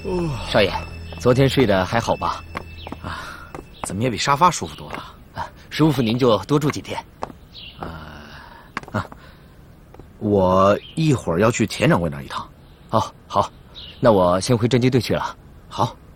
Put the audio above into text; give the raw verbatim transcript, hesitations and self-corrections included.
哦， 少爷，昨天睡得还好吧？ 啊，怎么也比沙发舒服多了。 啊，舒服您就多住几天。 啊啊，我一会儿要去田掌柜那儿一趟。 哦，好，那我先回侦缉队去了。 好。